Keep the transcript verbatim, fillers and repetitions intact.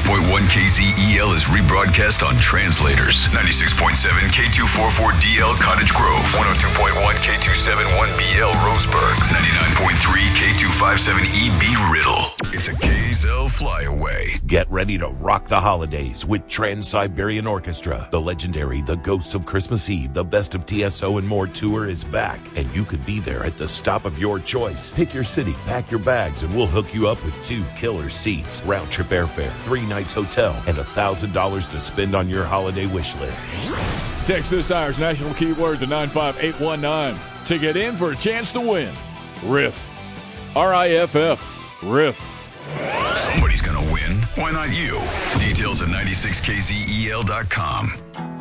point one K Z E L is rebroadcast on Translators. ninety-six point seven K two forty-four D L Cottage Grove. one oh two point one K two seventy-one B L Roseburg. ninety-nine point three K two fifty-seven E B Riddle. It's a K Z L flyaway. Get ready to rock the holidays with Trans-Siberian Orchestra. The legendary The Ghosts of Christmas Eve, the Best of T S O and More tour is back, and you could be there at the stop of your choice. Pick your city, pack your bags, and we'll hook you up with two killer seats, round-trip airfare, three nights hotel, and one thousand dollars to spend on your holiday wish list. Text this hour's national keyword to nine five eight one nine to get in for a chance to win. Riff. R I F F. Riff. Somebody's gonna win. Why not you? Details at ninety-six K Z E L dot com.